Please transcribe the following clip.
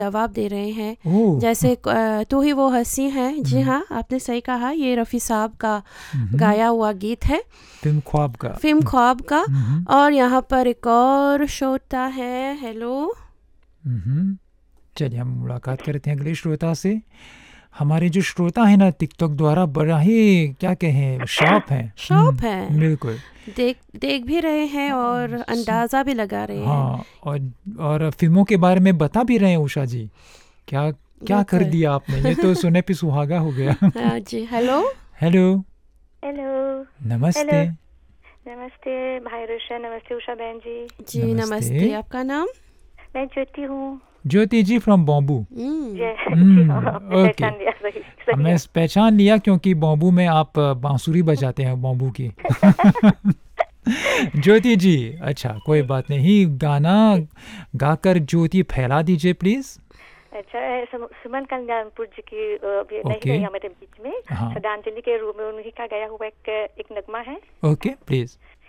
जवाब दे रहे हैं। ओह। जैसे तू ही वो हंसी है, जी हाँ आपने सही कहा, ये रफ़ी साहब का गाया हुआ गीत है, फिल्म ख्वाब का। फिल्म ख्वाब का। हम्म, और यहाँ पर एक और श्रोता है, हेलो। चलिए हम मुलाकात करते हैं अगले श्रोता से। हमारे जो श्रोता है ना टिकटॉक द्वारा बड़ा ही क्या कहें शार्प हैं। शॉप है, बिल्कुल। देख भी रहे हैं और अंदाज़ा भी लगा रहे हैं। हाँ, और फिल्मों के बारे में बता भी रहे हैं उषा जी। क्या क्या कर बिल्कुल। दिया आपने, ये तो सुने पे सुहागा हो गया। हाँ जी, हेलो। हेलो। हेलो। नमस्ते। हेलो। नमस्ते भाई रोशन, नमस्ते उषा बहन जी। जी नमस्ते, आपका नाम? मैं ज्योति हूँ। ज्योति जी फ्रॉम बॉम्बू। जय जी, हाँ, आपने ओके। पहचान लिया, सही सही मैं है। पहचान लिया क्योंकि बॉम्बू में आप बांसुरी बजाते हैं बॉम्बू की। ज्योति जी, अच्छा कोई बात नहीं, गाना गाकर ज्योति फैला दीजिए प्लीज। अच्छा, सुमन कल्याणपुर जी की अभी नहीं ओके। है हमारे बीच में, हाँ। श्रद्धांजलि के रूप में उन्हीं का गाया हुआ एक नगमा है। Okay please.